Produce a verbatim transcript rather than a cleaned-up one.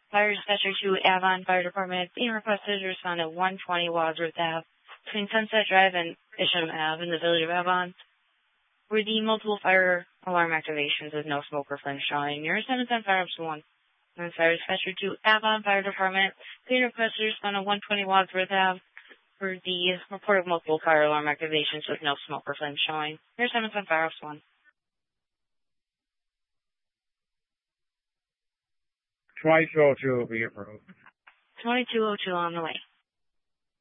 Fire Dispatcher to Avon Fire Department being requested to respond at one twenty Wadsworth Ave between Sunset Drive and Isham Ave in the village of Avon, where the multiple fire alarm activations with no smoke or flame showing. Your seven ten Fire Ops one. And Fire Dispatcher to Avon Fire Department being requested to respond at one twenty Wadsworth Ave for the report of multiple fire alarm activations with no smoke or flame showing. Your seven ten Fire Ops one. twenty-two oh two will be approved. twenty-two oh two on the way.